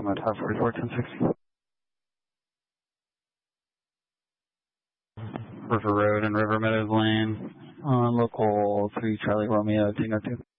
Lima Tower 44 1060. River Road and River Meadows Lane on local 3 Charlie Romeo Tango 2.